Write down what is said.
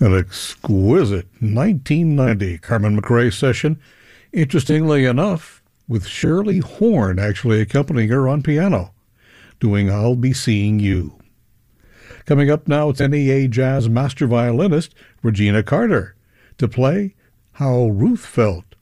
An exquisite 1990 Carmen McRae session, interestingly enough, with Shirley Horn actually accompanying her on piano, doing I'll Be Seeing You. Coming up now, it's NEA Jazz master violinist Regina Carter to play How Ruth Felt.